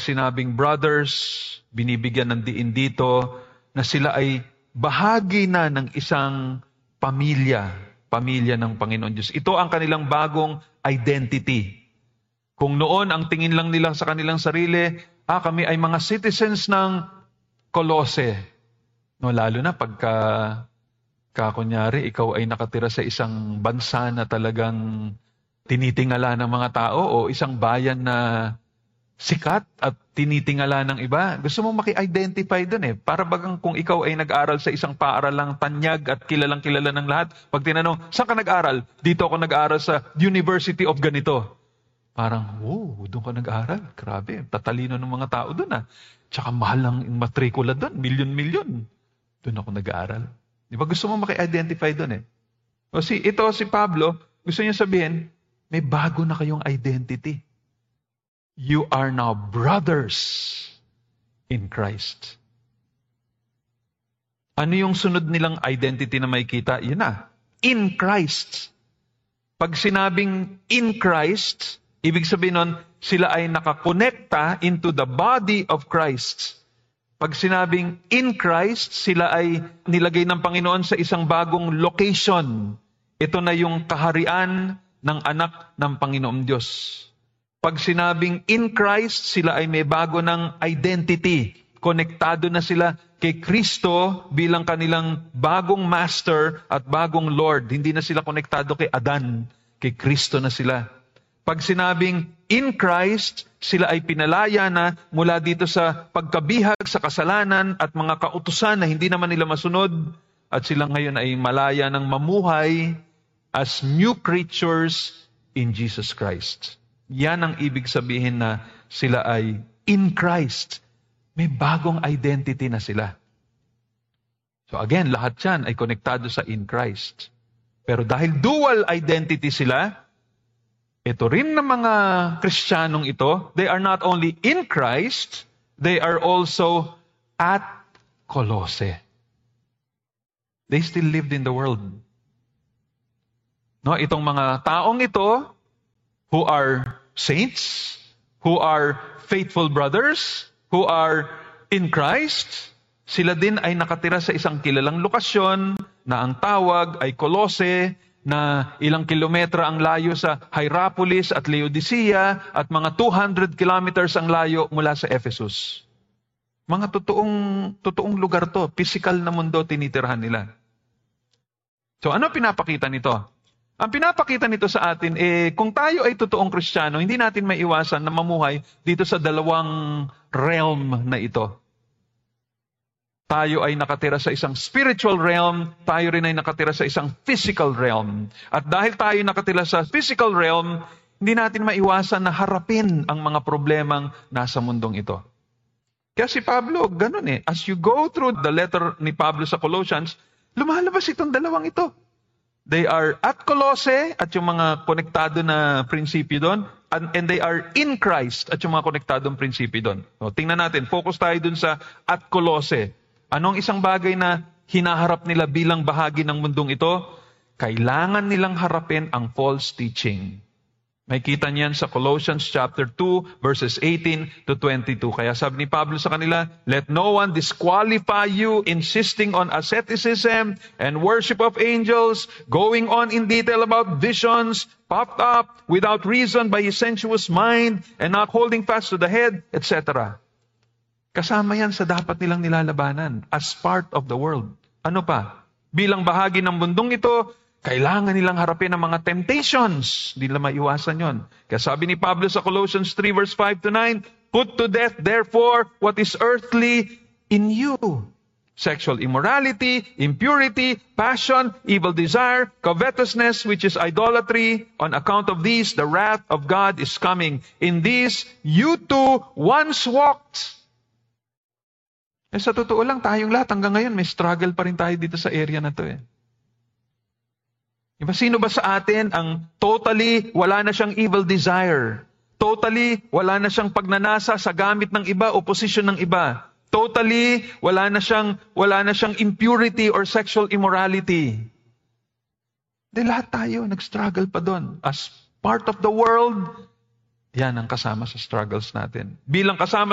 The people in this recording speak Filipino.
sinabing brothers, binibigyan ng diin dito na sila ay bahagi na ng isang pamilya ng Panginoon Diyos. Ito ang kanilang bagong identity. Kung noon ang tingin lang nila sa kanilang sarili, kami ay mga citizens ng Colossae. No, lalo na pagka kunyari, ikaw ay nakatira sa isang bansa na talagang tinitingala ng mga tao o isang bayan na sikat at tinitingala ng iba. Gusto mo maki-identify dun eh. Para bagang kung ikaw ay nag-aral sa isang paaralang tanyag at kilalang-kilala ng lahat, pag tinanong, saan ka nag-aral? Dito ako nag-aral sa University of ganito. Parang, doon ka nag-aral. Grabe, tatalino ng mga tao dun ah. Tsaka mahal ang matrikula dun, milyon-milyon. Doon ako nag-aaral. Di ba gusto mo maki-identify dun eh? Si Pablo, gusto niya sabihin, may bago na kayong identity. You are now brothers in Christ. Ano yung sunod nilang identity na makikita? Yun na, in Christ. Pag sinabing in Christ, ibig sabihin nun, sila ay nakakonekta into the body of Christ. Pag sinabing in Christ, sila ay nilagay ng Panginoon sa isang bagong location. Ito na yung kaharian ng anak ng Panginoong Diyos. Pag sinabing in Christ, sila ay may bago ng identity. Konektado na sila kay Kristo bilang kanilang bagong master at bagong Lord. Hindi na sila konektado kay Adan. Kay Kristo na sila. Pag sinabing in Christ, sila ay pinalaya na mula dito sa pagkabihag sa kasalanan at mga kautusan na hindi naman nila masunod. At sila ngayon ay malaya ng mamuhay as new creatures in Jesus Christ. Yan ang ibig sabihin na sila ay in Christ. May bagong identity na sila. So again, lahat yan ay konektado sa in Christ. Pero dahil dual identity sila, ito rin ng mga Kristiyanong ito, they are not only in Christ, they are also at Colossae. They still lived in the world. No, itong mga taong ito, who are saints, who are faithful brothers, who are in Christ, sila din ay nakatira sa isang kilalang lokasyon na ang tawag ay Colossae, na ilang kilometra ang layo sa Hierapolis at Laodicea at mga 200 kilometers ang layo mula sa Ephesus. Mga totoong lugar to, physical na mundo tinitirhan nila. So ano pinapakita nito? Ang pinapakita nito sa atin, kung tayo ay totoong Kristiyano, hindi natin maiwasan na mamuhay dito sa dalawang realm na ito. Tayo ay nakatira sa isang spiritual realm, tayo rin ay nakatira sa isang physical realm. At dahil tayo nakatira sa physical realm, hindi natin maiwasan na harapin ang mga problemang nasa mundong ito. Kaya si Pablo, ganun eh. As you go through the letter ni Pablo sa Colossians, lumalabas itong dalawang ito. They are at Colossae at yung mga konektado na prinsipyo doon, and they are in Christ at yung mga konektadong prinsipyo doon. So, tingnan natin, focus tayo dun sa at Colossae. Anong isang bagay na hinaharap nila bilang bahagi ng mundong ito? Kailangan nilang harapin ang false teaching. May kita niyan sa Colossians chapter 2, verses 18 to 22. Kaya sabi ni Pablo sa kanila, let no one disqualify you insisting on asceticism and worship of angels, going on in detail about visions, puffed up without reason by his sensuous mind, and not holding fast to the head, etc. Kasama yan sa dapat nilang nilalabanan as part of the world. Ano pa? Bilang bahagi ng mundong ito, kailangan nilang harapin ang mga temptations. Hindi nila maiwasan yon. Kaya sabi ni Pablo sa Colossians 3 verse 5 to 9, put to death therefore what is earthly in you. Sexual immorality, impurity, passion, evil desire, covetousness, which is idolatry. On account of these, the wrath of God is coming. In these, you too once walked. Sa totoo lang, tayong lahat hanggang ngayon, may struggle pa rin tayo dito sa area na to eh. Diba, sino ba sa atin ang totally wala na siyang evil desire? Totally wala na siyang pagnanasa sa gamit ng iba o posisyon ng iba? Totally wala na siyang impurity or sexual immorality? Lahat tayo nag-struggle pa doon. As part of the world, yan ang kasama sa struggles natin. Bilang kasama